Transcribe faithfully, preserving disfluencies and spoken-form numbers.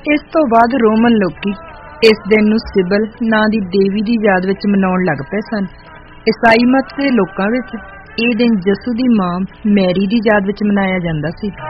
ਇਸ ਤੋਂ ਬਾਅਦ ਰੋਮਨ ਲੋਕੀ ਇਸ ਦਿਨ ਨੂੰ ਸਿਬਲ ਨਾਂ ਦੀ ਦੇਵੀ ਦੀ ਯਾਦ ਵਿੱਚ ਮਨਾਉਣ ਲੱਗ ਪਏ ਸਨ। ਈਸਾਈ ਮਤ ਦੇ ਲੋਕਾਂ ਵਿੱਚ ਇਹ ਦਿਨ ਯਿਸੂ ਦੀ ਮਾਂ ਮੈਰੀ ਦੀ ਯਾਦ ਵਿੱਚ ਮਨਾਇਆ ਜਾਂਦਾ ਸੀ।